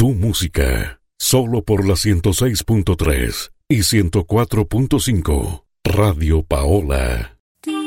tu música, solo por la 106.3 y 104.5. Radio Paola.